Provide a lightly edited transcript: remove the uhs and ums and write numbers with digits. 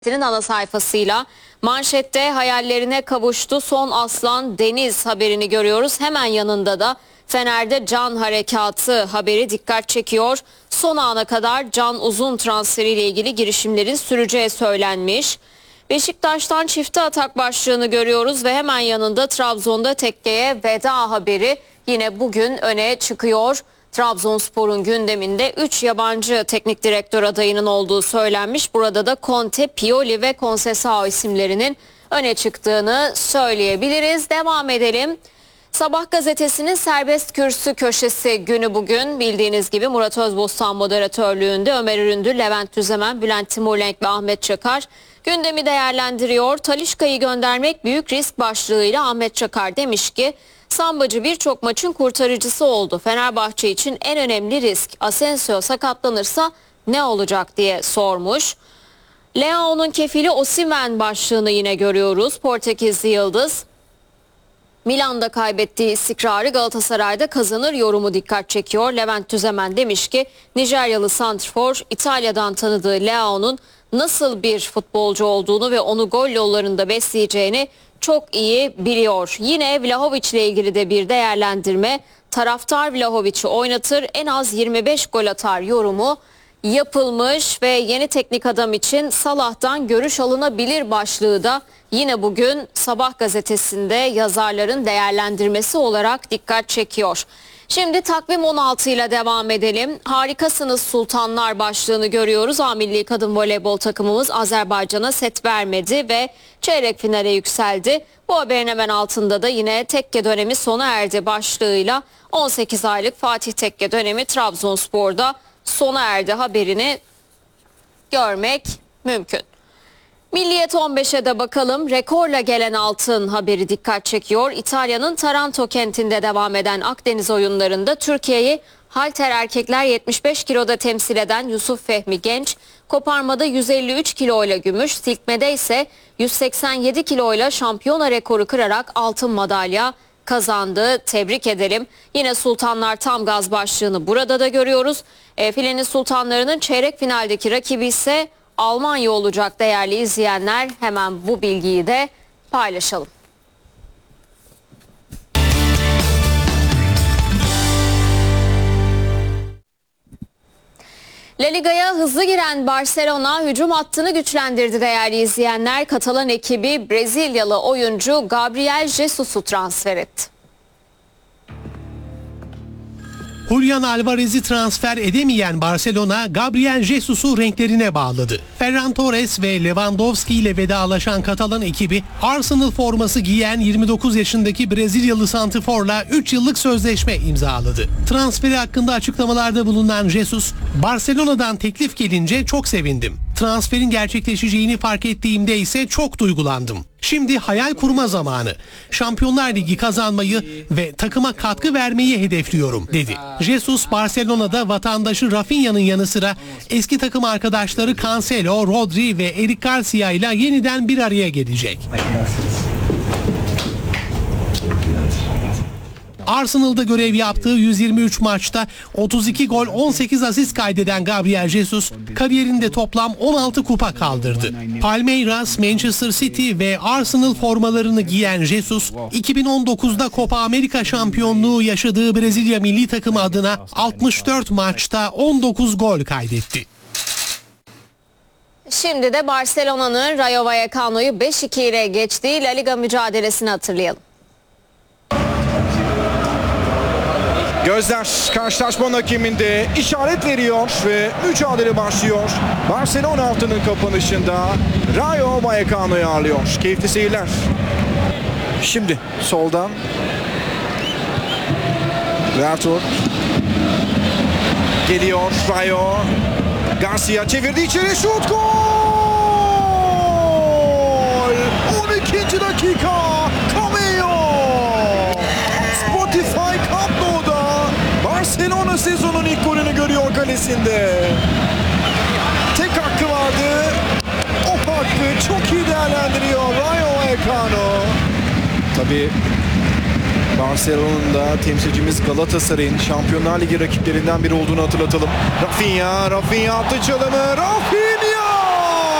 ana sayfasıyla manşette hayallerine kavuştu son aslan Deniz haberini görüyoruz. Hemen yanında da Fener'de Can Harekatı haberi dikkat çekiyor. Son ana kadar Can Uzun transferiyle ilgili girişimlerin süreceği söylenmiş. Beşiktaş'tan çifte atak başlığını görüyoruz ve hemen yanında Trabzon'da tekkeye veda haberi yine bugün öne çıkıyor. Trabzonspor'un gündeminde 3 yabancı teknik direktör adayının olduğu söylenmiş. Burada da Conte, Pioli ve Conceição isimlerinin öne çıktığını söyleyebiliriz. Devam edelim. Sabah gazetesinin serbest kürsü köşesi günü bugün. Bildiğiniz gibi Murat Özbostan moderatörlüğünde Ömer Üründü, Levent Düzemen, Bülent Timurlenk ve Ahmet Çakar gündemi değerlendiriyor. Talisca'yı göndermek büyük risk başlığıyla Ahmet Çakar demiş ki Sambacı birçok maçın kurtarıcısı oldu. Fenerbahçe için en önemli risk. Asensio sakatlanırsa ne olacak diye sormuş. Leao'nun kefili Osimhen başlığını yine görüyoruz. Portekizli yıldız Milan'da kaybettiği istikrarı Galatasaray'da kazanır yorumu dikkat çekiyor. Levent Düzemen demiş ki Nijeryalı santrfor İtalya'dan tanıdığı Leao'nun nasıl bir futbolcu olduğunu ve onu gol yollarında besleyeceğini çok iyi biliyor. Yine Vlahovic ile ilgili de bir değerlendirme. Taraftar Vlahovic'i oynatır, en az 25 gol atar yorumu yapılmış ve yeni teknik adam için Salah'tan görüş alınabilir başlığı da yine bugün Sabah gazetesinde yazarların değerlendirmesi olarak dikkat çekiyor. Şimdi takvim 16 ile devam edelim. Harikasınız sultanlar başlığını görüyoruz. A Milli Kadın Voleybol takımımız Azerbaycan'a set vermedi ve çeyrek finale yükseldi. Bu haberin hemen altında da yine tekke dönemi sona erdi başlığıyla 18 aylık Fatih Tekke dönemi Trabzonspor'da sona erdi haberini görmek mümkün. Milliyet 15'e de bakalım. Rekorla gelen altın haberi dikkat çekiyor. İtalya'nın Taranto kentinde devam eden Akdeniz oyunlarında Türkiye'yi halter erkekler 75 kiloda temsil eden Yusuf Fehmi Genç, koparmada 153 kiloyla gümüş, silkmede ise 187 kiloyla şampiyona rekoru kırarak altın madalya kazandı. Tebrik edelim. Yine Sultanlar tam gaz başlığını burada da görüyoruz. Filenin sultanlarının çeyrek finaldeki rakibi ise Almanya olacak değerli izleyenler. Hemen bu bilgiyi de paylaşalım. La Liga'ya hızlı giren Barcelona hücum hattını güçlendirdi değerli izleyenler. Katalan ekibi Brezilyalı oyuncu Gabriel Jesus'u transfer etti. Julian Alvarez'i transfer edemeyen Barcelona, Gabriel Jesus'u renklerine bağladı. Ferran Torres ve Lewandowski ile vedalaşan Katalan ekibi, Arsenal forması giyen 29 yaşındaki Brezilyalı santrforla 3 yıllık sözleşme imzaladı. Transferi hakkında açıklamalarda bulunan Jesus, Barcelona'dan teklif gelince çok sevindim. Transferin gerçekleşeceğini fark ettiğimde ise çok duygulandım. Şimdi hayal kurma zamanı. Şampiyonlar Ligi kazanmayı ve takıma katkı vermeyi hedefliyorum, dedi. Jesus, Barcelona'da vatandaşı Rafinha'nın yanı sıra eski takım arkadaşları Cancelo, Rodri ve Eric Garcia ile yeniden bir araya gelecek. Arsenal'da görev yaptığı 123 maçta 32 gol 18 asist kaydeden Gabriel Jesus kariyerinde toplam 16 kupa kaldırdı. Palmeiras, Manchester City ve Arsenal formalarını giyen Jesus 2019'da Copa America şampiyonluğu yaşadığı Brezilya milli takımı adına 64 maçta 19 gol kaydetti. Şimdi de Barcelona'nın Rayo Vallecano'yu 5-2 ile geçtiği La Liga mücadelesini hatırlayalım. Gözler karşılaşmanın hakeminde işaret veriyor ve mücadele başlıyor. Barcelona altının kapanışında Rayo Vallecano'yu ağırlıyor. Keyifli seyirler. Şimdi soldan Vertur geliyor. Rayo Garcia çevirdi içeri, şut, gol! 12. dakika Spotify Camp Nou'da Barcelona sezonun ilk golünü görüyor kalesinde. Tek hakkı vardı. O hakkı çok iyi değerlendiriyor Rayo Vallecano. Tabii Barcelona'nın da temsilcimiz Galatasaray'ın Şampiyonlar Ligi rakiplerinden biri olduğunu hatırlatalım. Rafinha attı çalımı. Rafinha!